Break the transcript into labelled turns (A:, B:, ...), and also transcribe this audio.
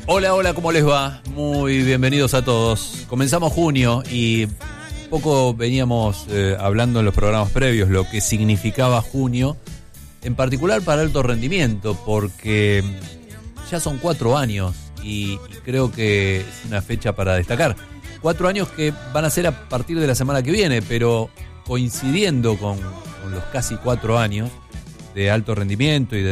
A: Hola, hola, ¿cómo les va? Muy bienvenidos a todos. Comenzamos junio y poco veníamos hablando en los programas previos lo que significaba junio, en particular para alto rendimiento, porque ya son 4 años y creo que es una fecha para destacar. 4 años que van a ser a partir de la semana que viene, pero coincidiendo con los casi 4 años de alto rendimiento y de